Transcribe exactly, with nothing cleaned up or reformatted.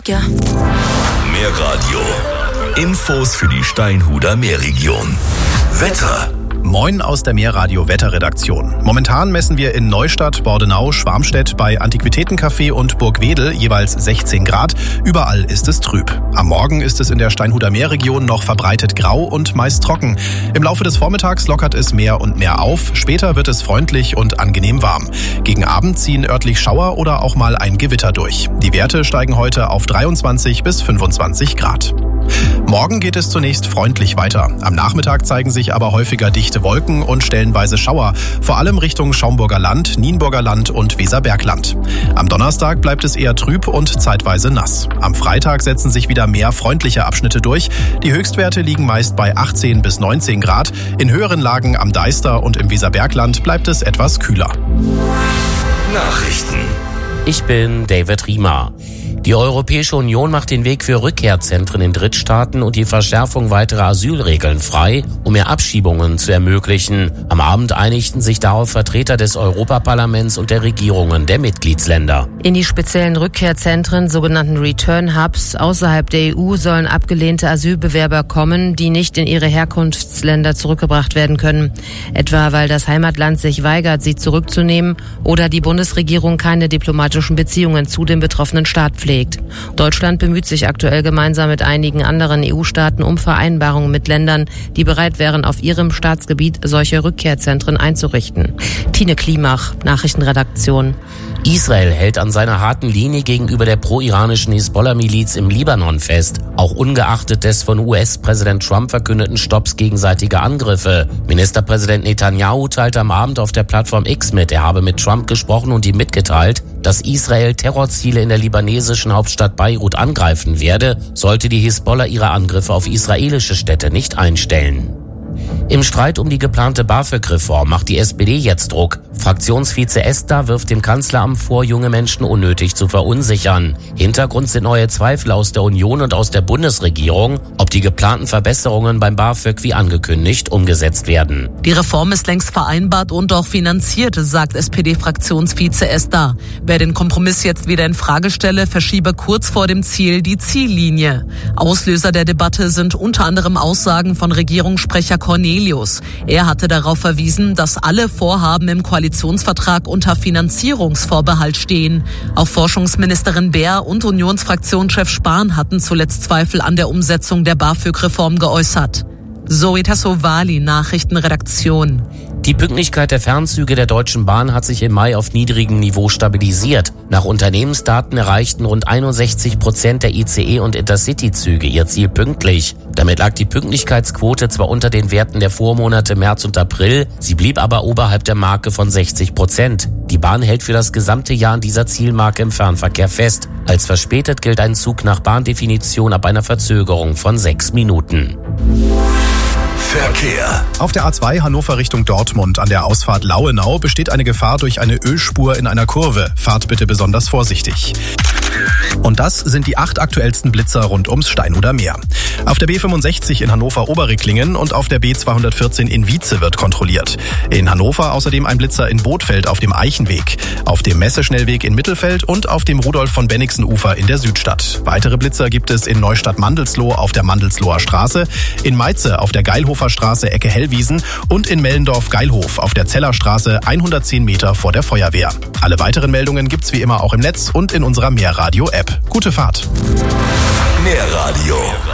ja. Mehr Radio. Infos für die Steinhuder Meerregion. Wetter. Moin aus der Meerradio Wetterredaktion. Momentan messen wir in Neustadt, Bordenau, Schwarmstedt bei Antiquitätencafé und Burgwedel jeweils sechzehn Grad. Überall ist es trüb. Am Morgen ist es in der Steinhuder Meerregion noch verbreitet grau und meist trocken. Im Laufe des Vormittags lockert es mehr und mehr auf. Später wird es freundlich und angenehm warm. Gegen Abend ziehen örtlich Schauer oder auch mal ein Gewitter durch. Die Werte steigen heute auf dreiundzwanzig bis fünfundzwanzig Grad. Morgen geht es zunächst freundlich weiter. Am Nachmittag zeigen sich aber häufiger dichte Wolken und stellenweise Schauer, vor allem Richtung Schaumburger Land, Nienburger Land und Weserbergland. Am Donnerstag bleibt es eher trüb und zeitweise nass. Am Freitag setzen sich wieder mehr freundliche Abschnitte durch. Die Höchstwerte liegen meist bei achtzehn bis neunzehn Grad. In höheren Lagen am Deister und im Weserbergland bleibt es etwas kühler. Nachrichten. Ich bin David Riemer. Die Europäische Union macht den Weg für Rückkehrzentren in Drittstaaten und die Verschärfung weiterer Asylregeln frei, um mehr Abschiebungen zu ermöglichen. Am Abend einigten sich darauf Vertreter des Europaparlaments und der Regierungen der Mitgliedsländer. In die speziellen Rückkehrzentren, sogenannten Return Hubs, außerhalb der E U sollen abgelehnte Asylbewerber kommen, die nicht in ihre Herkunftsländer zurückgebracht werden können. Etwa weil das Heimatland sich weigert, sie zurückzunehmen oder die Bundesregierung keine diplomatischen Beziehungen zu dem betroffenen Staat pflegt. Deutschland bemüht sich aktuell gemeinsam mit einigen anderen E U-Staaten um Vereinbarungen mit Ländern, die bereit wären, auf ihrem Staatsgebiet solche Rückkehrzentren einzurichten. Tine Klimach, Nachrichtenredaktion. Israel hält an seiner harten Linie gegenüber der pro-iranischen Hisbollah-Miliz im Libanon fest, auch ungeachtet des von U S-Präsident Trump verkündeten Stopps gegenseitiger Angriffe. Ministerpräsident Netanyahu teilte am Abend auf der Plattform X mit, er habe mit Trump gesprochen und ihm mitgeteilt, dass Israel Terrorziele in der libanesischen Hauptstadt Beirut angreifen werde, sollte die Hisbollah ihre Angriffe auf israelische Städte nicht einstellen. Im Streit um die geplante BAföG-Reform macht die S P D jetzt Druck. Fraktionsvize Esther wirft dem Kanzleramt vor, junge Menschen unnötig zu verunsichern. Hintergrund sind neue Zweifel aus der Union und aus der Bundesregierung, ob die geplanten Verbesserungen beim BAföG wie angekündigt umgesetzt werden. Die Reform ist längst vereinbart und auch finanziert, sagt S P D-Fraktionsvize Esther. Wer den Kompromiss jetzt wieder in Frage stelle, verschiebe kurz vor dem Ziel die Ziellinie. Auslöser der Debatte sind unter anderem Aussagen von Regierungssprecher Cornelius. Er hatte darauf verwiesen, dass alle Vorhaben im Koalitionsvertrag unter Finanzierungsvorbehalt stehen. Auch Forschungsministerin Beer und Unionsfraktionschef Spahn hatten zuletzt Zweifel an der Umsetzung der BAföG-Reform geäußert. Zoe Tassovali, Nachrichtenredaktion. Die Pünktlichkeit der Fernzüge der Deutschen Bahn hat sich im Mai auf niedrigem Niveau stabilisiert. Nach Unternehmensdaten erreichten rund einundsechzig Prozent der I C E- und Intercity-Züge ihr Ziel pünktlich. Damit lag die Pünktlichkeitsquote zwar unter den Werten der Vormonate März und April, sie blieb aber oberhalb der Marke von sechzig Prozent. Die Bahn hält für das gesamte Jahr an dieser Zielmarke im Fernverkehr fest. Als verspätet gilt ein Zug nach Bahndefinition ab einer Verzögerung von sechs Minuten. Verkehr. Auf der A zwei Hannover Richtung Dortmund an der Ausfahrt Lauenau besteht eine Gefahr durch eine Ölspur in einer Kurve. Fahrt bitte besonders vorsichtig. Und das sind die acht aktuellsten Blitzer rund ums Steinhuder Meer. Auf der B fünfundsechzig in Hannover-Oberricklingen und auf der B zweihundertvierzehn in Wietze wird kontrolliert. In Hannover außerdem ein Blitzer in Bothfeld auf dem Eichenweg, auf dem Messeschnellweg in Mittelfeld und auf dem Rudolf-von-Bennigsen-Ufer in der Südstadt. Weitere Blitzer gibt es in Neustadt-Mandelsloh auf der Mandelsloher Straße, in Meitze auf der Geilhofer Straße Ecke Hellwiesen und in Mellendorf-Geilhof auf der Zellerstraße hundertzehn Meter vor der Feuerwehr. Alle weiteren Meldungen gibt's wie immer auch im Netz und in unserer Meerradio-App. Gute Fahrt! Meerradio.